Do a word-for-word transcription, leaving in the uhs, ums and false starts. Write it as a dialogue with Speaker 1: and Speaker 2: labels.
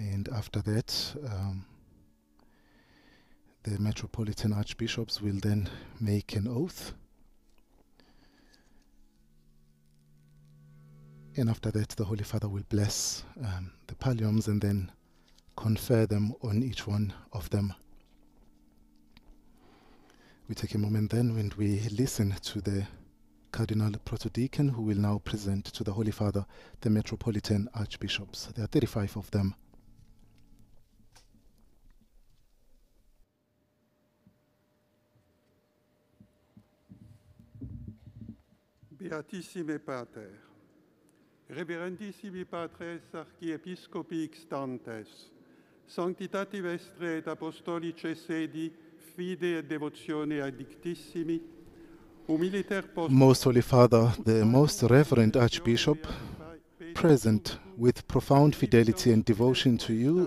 Speaker 1: and after that, um, the Metropolitan Archbishops will then make an oath. And after that, the Holy Father will bless um, the palliums and then confer them on each one of them. We take a moment then when we listen to the Cardinal Protodeacon, who will now present to the Holy Father the Metropolitan Archbishops. There are thirty-five of them.
Speaker 2: Beatissime Pater, Reverendissimi Patres Archiepiscopi Extantes, Sanctitati Vestre et Apostolice Sedi, Fide et Devotione Addictissimi, Humiliter Post.
Speaker 1: Most Holy Father, the Most Reverend Archbishop, present with profound fidelity and devotion to you,